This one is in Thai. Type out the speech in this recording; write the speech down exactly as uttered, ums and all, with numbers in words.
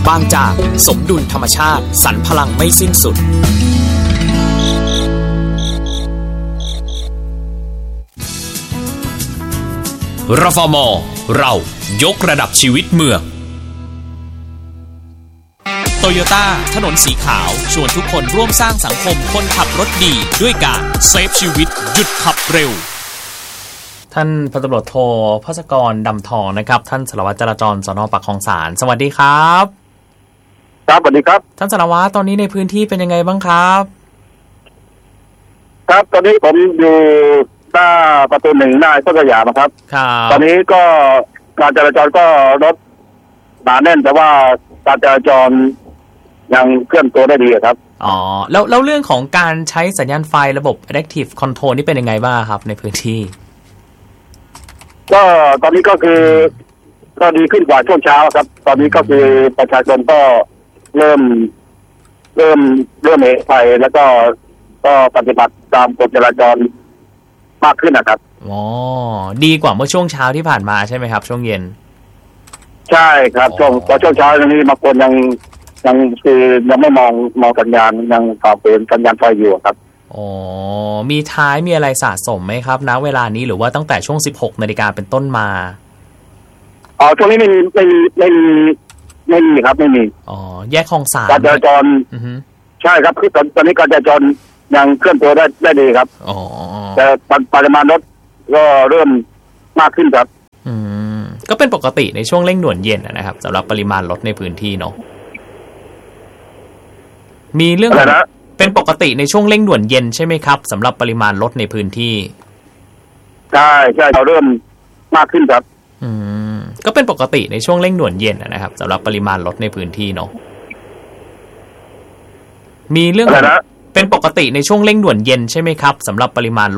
บางจากสมดุลธรรมชาติสรรพลังไม่สิ้นสุดรฟม.เรายกระดับชีวิตเมืองโตโยต้าถนนสีขาวชวนทุกคนร่วมสร้างสังคมคนขับรถดีด้วยการเซฟชีวิตหยุดขับเร็วท่านพันตำรวจโทภศกรดำทองนะครับท่านสารวัตรจราจรสน.ปากคลองสานสวัสดีครับครับสวัสดีครับท่านสารวัตรตอนนี้ในพื้นที่เป็นยังไงบ้างครับครับตอนนี้ผมอยู่หน้าประตูหนึ่งหน้าต้นสยามครับตอนนี้ก็การจราจรก็รถหนาแน่นแต่ว่าการจราจรยังเคลื่อนตัวได้ดีครับอ๋อแล้วแล้วเรื่องของการใช้สัญญาณไฟระบบ Adaptive Control นี่เป็นยังไงบ้างครับในพื้นที่ก็ตอนนี้ก็คือก็ดีขึ้นกว่าช่วงเช้าครับตอนนี้ก็คือประชาชนก็เริ่มเริ่มเริ่มเห็นไฟแล้วก็ก็ปฏิบัติตามกฎจราจรมากขึ้นนะครับอ๋อดีกว่าเมื่อช่วงเช้าที่ผ่านมาใช่ไหมครับช่วงเย็นใช่ครับช่วงพอช่วงเช้านี้บางคนยังยังคือยังไม่มองมองสัญญาณยังฝ่าฝืนสัญญาณไฟอยู่ครับอ๋อมีท้ายมีอะไรสะสมไหมครับณเวลานี้หรือว่าตั้งแต่ช่วงสิบหกนาฬิกาเป็นต้นมาอ๋อช่วงนี้ไม่มีไม่มีไม่มีไม่มีครับไม่มีอ๋อแยกคลองสานการจราจรใช่ครับคือตอนตอนนี้การจราจรยังเคลื่อนตัวได้ได้ดีครับอ๋อแต่ปริมาณรถก็เริ่มมากขึ้นครับอืมก็เป็นปกติในช่วงเร่งด่วนเย็นนะครับสำหรับปริมาณรถในพื้นที่เนาะมีเรื่องอะไรนะเป็นปกติในช่วงเร่งด่วนเย็นใช่ไหมครับสำหรับปริมาณรถในพื้นที่ใช่ใช่เราเริ่มมากขึ้นครับอืมก็เป็นปกติในช่วงเร่งด่วนเย็นนะครับสำหรับปริมาณรถในพื้นที่เนาะมีเรื่องอะไรนะเป็นปกติในช่วงเร่งด่วนเย็นใช่ไหมครับสำหรับปริมาณ